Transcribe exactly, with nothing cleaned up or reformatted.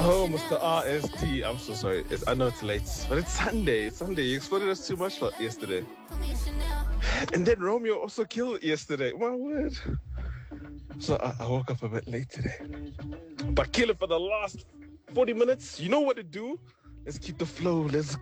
Oh, mister R S T, I'm so sorry. It's, I know it's late, but it's Sunday. It's Sunday. You exploded us too much for yesterday. And then Romeo also killed yesterday. My word. So I, I woke up a bit late today. But kill it for the last forty minutes. You know what to do. Let's keep the flow. Let's